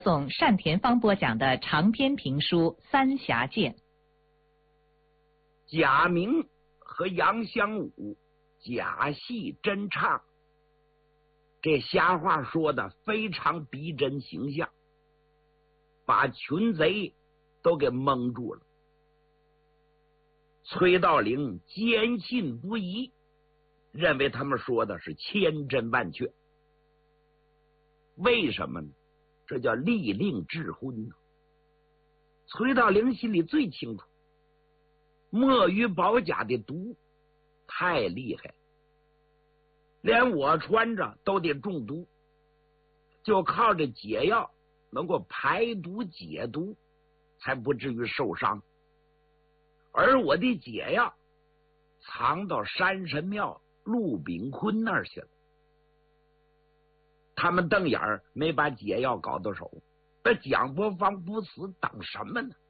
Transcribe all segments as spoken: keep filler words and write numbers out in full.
送单田芳播讲的长篇评书《三峡剑》。 贾明和杨香武假戏真唱，这瞎话说的非常逼真形象，把群贼都给蒙住了。崔道陵坚信不疑，认为他们说的是千真万确。为什么呢？这叫利令智昏呢。崔道陵心里最清楚，墨鱼宝甲的毒太厉害，连我穿着都得中毒，就靠着解药能够排毒解毒，才不至于受伤。而我的解药藏到山神庙陆炳坤那儿去了，他们瞪眼儿没把解药搞到手，那蒋伯芳不死等什么呢？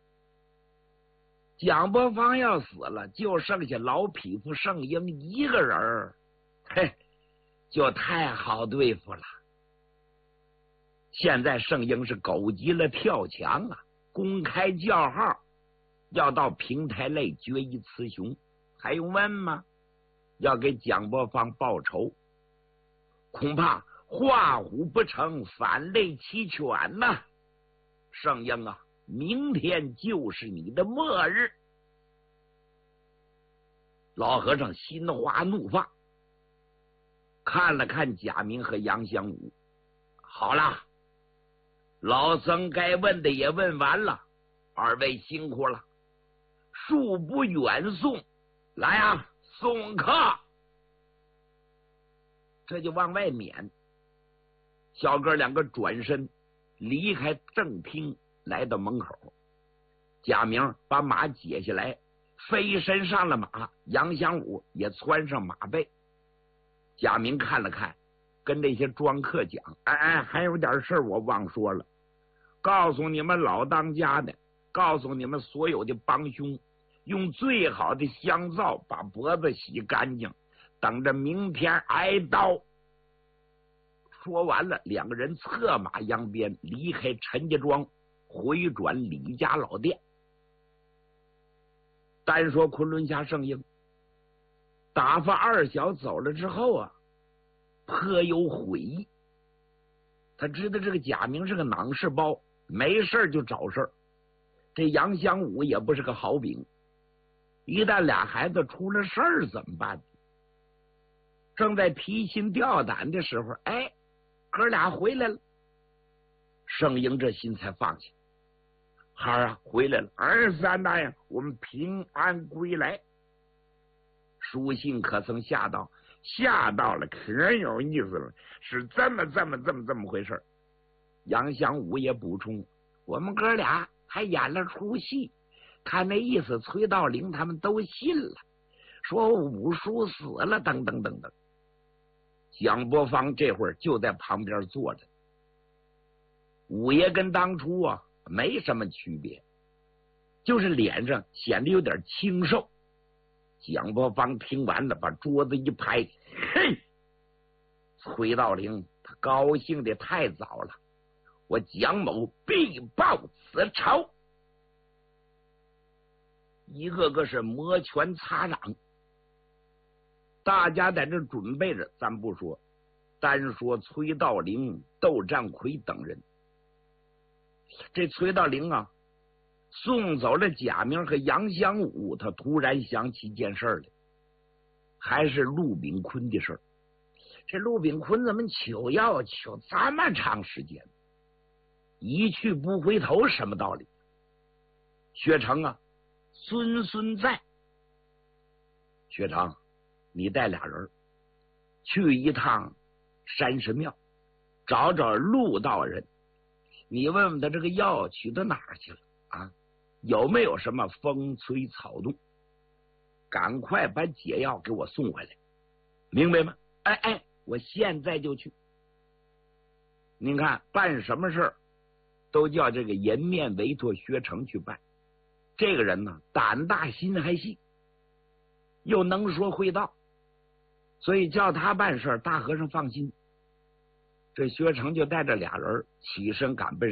蒋伯芳要死了，就剩下老匹夫圣婴一个人儿，嘿，就太好对付了。现在圣婴是狗急了跳墙啊，公开叫号要到平台内决一雌雄，还用问吗？要给蒋伯芳报仇，恐怕画虎不成反类齐全呐、啊！圣婴啊，明天就是你的末日！老和尚心花怒放，看了看贾明和杨香武，好了，老僧该问的也问完了，二位辛苦了，恕不远送，来啊，送客！这就往外撵。小哥两个转身离开正厅，来到门口。贾明把马解下来，飞身上了马，杨香武也窜上马背。贾明看了看，跟这些庄客讲：哎哎，还有点事我忘说了，告诉你们老当家的，告诉你们所有的帮凶，用最好的香皂把脖子洗干净，等着明天挨刀。说完了，两个人策马扬鞭离开陈家庄，回转李家老店。单说昆仑侠圣婴打发二小走了之后啊，颇有悔意。他知道这个贾明是个囊事包，没事就找事儿。这杨香武也不是个好饼，一旦俩孩子出了事儿怎么办？正在提心吊胆的时候，哎，哥俩回来了。圣婴这心才放下。孩儿啊，回来了！儿三大爷，我们平安归来。书信可曾下到？下到了，可有意思了，是这么这么这么这么回事。杨香武也补充，我们哥俩还演了出戏，看那意思，崔道陵他们都信了，说武叔死了，等等等等。蒋伯芳这会儿就在旁边坐着，五爷跟当初啊没什么区别，就是脸上显得有点清瘦。蒋伯芳听完了，把桌子一拍，嘿，崔道陵他高兴的太早了，我蒋某必报此仇。一个个是摩拳擦掌，大家在这准备着，咱不说，单说崔道陵、窦占奎等人。这崔道陵啊，送走了贾明和杨香武，他突然想起一件事来，还是陆炳坤的事。这陆炳坤怎么求药求这么长时间，一去不回头，什么道理？薛成啊，孙孙在。薛成，你带俩人去一趟山神庙，找找陆道人，你问问他这个药取到哪儿去了啊？有没有什么风吹草动？赶快把解药给我送回来，明白吗？哎哎，我现在就去。您看办什么事儿都叫这个颜面委托薛成去办，这个人呢胆大心还细，又能说会道，所以叫他办事，大和尚放心。这薛成就带着俩人起身赶奔